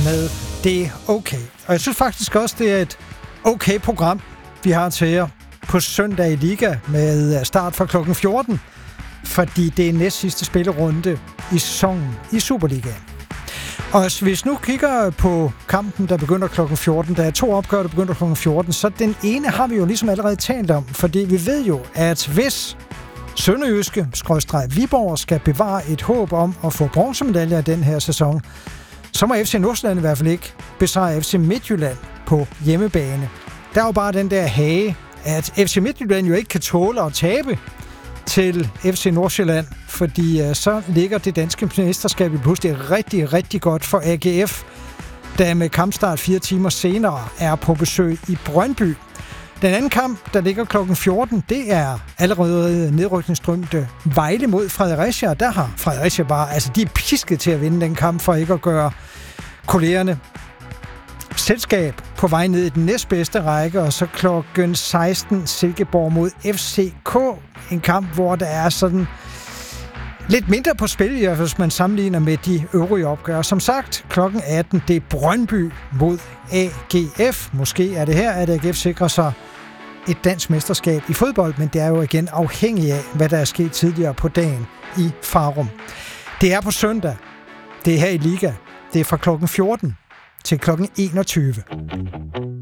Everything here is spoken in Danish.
med Det er okay. Og jeg synes faktisk også, det er et okay program, vi har til jer på søndag i Liga med start fra klokken 14, fordi det er næst sidste spillerunde i sæsonen i Superligaen. Og hvis nu kigger på kampen, der begynder klokken 14, der er 2 opgør, der begynder klokken 14, så den ene har vi jo ligesom allerede talt om, fordi vi ved jo, at hvis Sønderjyske /Viborg skal bevare et håb om at få bronzemedaljer i den her sæson, så må FC Nordsjælland i hvert fald ikke besejre FC Midtjylland på hjemmebane. Der er jo bare den der hage, at FC Midtjylland jo ikke kan tåle at tabe til FC Nordsjælland, fordi så ligger det danske mesterskab pludselig rigtig, rigtig godt for AGF, der med kampstart 4 timer senere er på besøg i Brøndby. Den anden kamp, der ligger klokken 14, det er allerede nedrykningsdrømte Vejle mod Fredericia. Der har Fredericia bare, de er pisket til at vinde den kamp for ikke at gøre kollegerne selskab på vej ned i den næstbedste række, og så klokken 16 Silkeborg mod FCK. En kamp, hvor der er sådan lidt mindre på spil, hvis man sammenligner med de øvrige opgør. Som sagt, klokken 18, det er Brøndby mod AGF. Måske er det her, at AGF sikrer sig et dansk mesterskab i fodbold, men det er jo igen afhængigt af, hvad der er sket tidligere på dagen i Farum. Det er på søndag. Det er her i Liga. Det er fra klokken 14 til klokken 21.